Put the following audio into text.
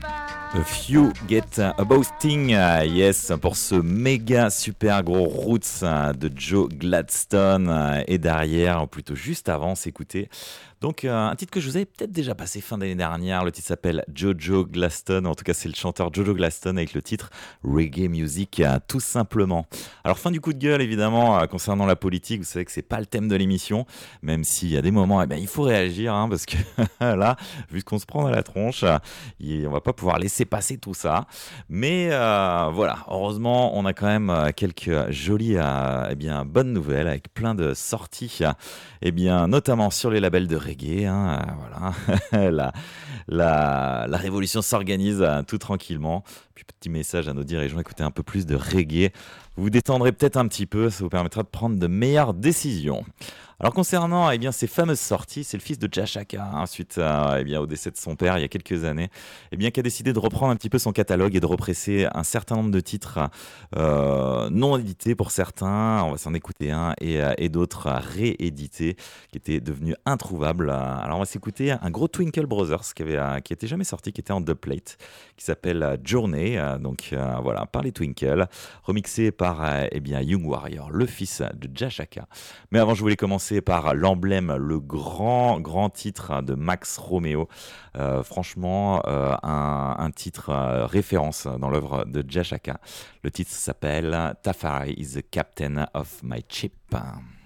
A Few Get About Thing, yes, pour ce méga super gros Roots de Joe Gladstone. Et derrière, ou plutôt juste avant, s'écouter donc un titre que je vous avais peut-être déjà passé fin d'année dernière. Le titre s'appelle Jojo Gladstone, en tout cas c'est le chanteur Jojo Gladstone avec le titre Reggae Music, tout simplement. Alors fin du coup de gueule évidemment concernant la politique, vous savez que c'est pas le thème de l'émission, même s'il y a des moments, eh ben, il faut réagir hein, parce que là, vu qu'on se prend dans la tronche, on va pas pouvoir laisser passer tout ça. Mais voilà, heureusement, on a quand même quelques jolies, eh bien, bonnes nouvelles avec plein de sorties, eh bien, notamment sur les labels de reggae. Hein, voilà, la révolution s'organise tout tranquillement. Puis petit message à nos dirigeants, écoutez un peu plus de reggae. Vous vous détendrez peut-être un petit peu, ça vous permettra de prendre de meilleures décisions. Alors concernant eh bien, ces fameuses sorties, c'est le fils de Jashaka, hein, suite eh bien, au décès de son père il y a quelques années, eh bien, qui a décidé de reprendre un petit peu son catalogue et de represser un certain nombre de titres non édités pour certains, on va s'en écouter un, et d'autres réédités qui étaient devenus introuvables. Alors on va s'écouter un gros Twinkle Brothers qui était jamais sorti, qui était en dubplate, qui s'appelle Journey, voilà, par les Twinkle, remixé par eh bien, Young Warrior, le fils de Jashaka. Mais avant, je voulais commencer par l'emblème, le grand titre de Max Romeo. Franchement, un titre référence dans l'œuvre de Jashaka. Le titre s'appelle Tafari is the captain of my ship.